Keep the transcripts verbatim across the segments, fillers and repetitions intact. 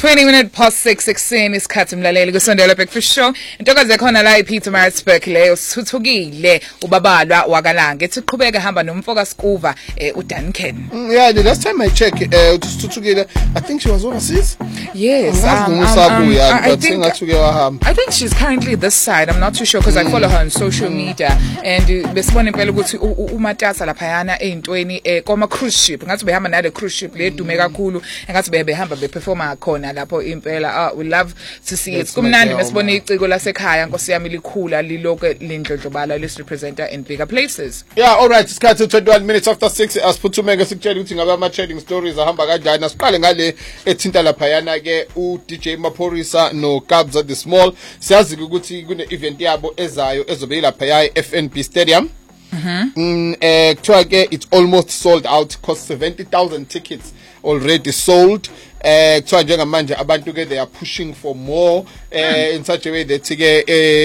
twenty minutes past six ekuseni isikhathi mlaleli kusondela breakfast show intokazi ekhona la ePeter Maritzburg leyo sithuthukile ubabalwa wakalanga ethi qhubeka hamba nomfoka Skuva uDuncan. Yeah, the last time I check uh sithuthukile I think she was overseas. Yes, um, um, um, I, I think I think she's currently this side. I'm not too sure because mm. I follow her on social mm. media and besibona impela ukuthi uMatasa laphayana eintweni ekoma cruise ship ngathi behamba nale cruise ship le dume kakhulu engathi behamba beperforma khona lapho impela. Ah, we love to see it. Kumnandi besibona iciko lasekhaya Nkosi yami likhula liloke lindlondlobala lis representer in bigger places. Yeah, all right, isikhathi twenty-one minutes after six asiphuthume sikutshela ukuthi ngabe ama trading stories ahamba kanjani. Asiqale ngale ethinta laphayana ke u D J Maphorisa no Kabza the Small. Siyazi ukuthi kune event yabo ezayo ezobe lapha F N B Stadium. Mhm. Mm, eh kuthiwa ke it's almost sold out, cost seventy thousand tickets already sold. Eh kuthiwa njengamanje abantu ke they are pushing for more eh in such a way that ke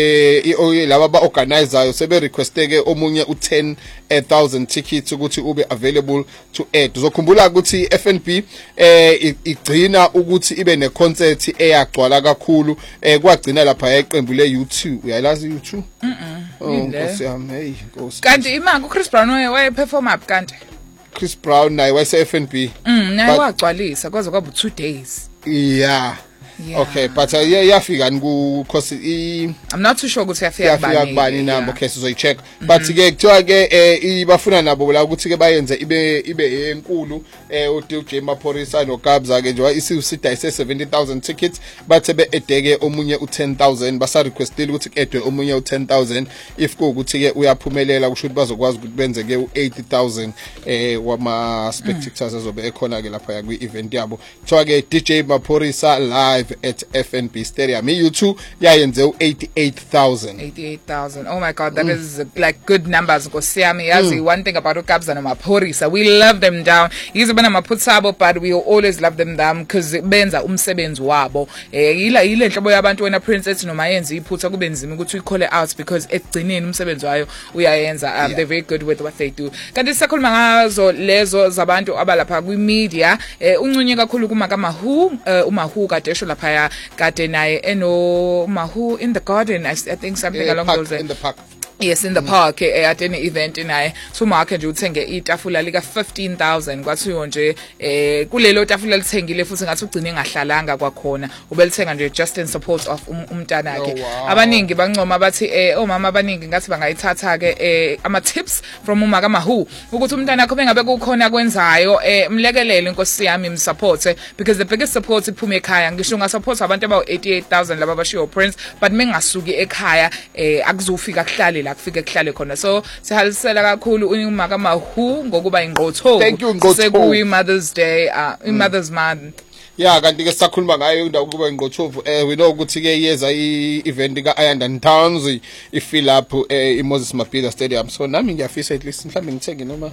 eh laba ba organizer sebe request ke omunye u ten thousand tickets ukuthi ube available to add. Uzokhumbula ukuthi F N B eh igcina ukuthi ibe ne concert eyagcwala kakhulu eh kwagcina lapha eqembu le U two. Uyalazi U two? Mhm. Oh Nkosi yami, hey Nkosi. Kanti imanga uChris Brown waye perform up kanti? Chris Brown naye wase F N B. Mm, naye wagcwalisa kwaze kwaba two days. Yeah. Yeah. Okay, but uh, yeah, yafika ku cause I I'm not too sure ukuthi yafika bani. Yafika number okay so check. But ke kuthiwa ke eh bafuna nabo la ukuthi ke bayenze ibe ibe enkulu eh u D J Maphorisa no Kabza ke nje isisida ise seventy thousand tickets bathe be edeke omunye u ten thousand basa requestile ukuthi edwe omunye u ten thousand if ku ukuthi ke uyaphumelela kusho ukuthi bazokwazi ukuthi benze ke u eighty thousand eh wama spectators azobe ekhona ke lapha kwi event yabo. Kuthiwa ke D J Maphorisa live at F N B Stadium. You two, yeah, yenze eighty-eight thousand. eighty-eight thousand. Oh my God, that mm. is like good numbers. Nkosiyami yazi mm. one thing about uKabza no Maphorisa, we love them down. Yize bana maphutsabo but we always love them down because benza umsebenzi wabo. Eh yila yile nhlobo yabantu wena Princess noma yenza iphutha kube nzima ukuthi uyikhole out because ekugcineni umsebenzi wayo uyayenza. Um, yeah. They're very good with what they do. Kanti sisakhuluma ngazo lezo zabantu abalapha kwi media eh uncunye kakhulu kuma kaMahu uh, uMahu kadesho lapha ya kade naye eno Mahu in the garden I, I think something yeah, along park, those lines. In the park. Yes, in the mm. park eh at any event naye so market nje uthenge itafula lika fifteen thousand kwathiyo nje eh kulelo tafula lithengile futhi ngathi ugcine engahlalanga kwakhona ubelithenga nje just in support of umntana wakhe. Oh, wow. Abaningi bancoma bathi eh omama abaningi ngathi bangayithatha ke eh ama tips from uma kaMahu ukuthi umntana wakhe bengabe kukhona kwenzayo eh mlekelele Nkosi yami imsupport because the biggest support iphume ekhaya ngisho nga support abantu aba eighty-eight thousand laba bashiyo Prince but mengasuki ekhaya eh akuzofika kuhlale la kufike kuhlale khona so sihalisela kakhulu uma kaMahu ngokuba ingqotho sekuyi Mother's Day uh mm. Mother's Month. Yeah, kanti ke sakhuluma ngayo indawo kuba ingqothovu eh we know ukuthi ke yeza I event ka Iron Towns ifeel up eh iMoses Mabhida Stadium so nami ngiyafisa at least mhlambe ngithenge noma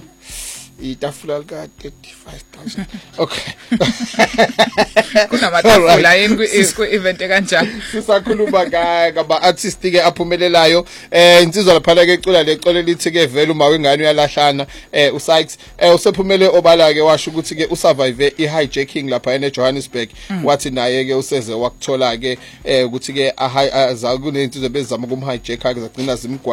itafula lika thirty-five thousand. Okay. Kuna matafula yini ku event kanjani? Sisakhuluma ka ngaba artist ke aphumelelayo eh insizwa lapha ke icula lecole lithi ke vele uma wengane uyalahlana eh uSykes eh usephumele obala ke washo ukuthi ke usurvive I hijacking lapha ene Johannesburg wathi naye ke useze wakuthola ke eh ukuthi ke aza kunento bezama kumhijacker ke zagcina zimgwa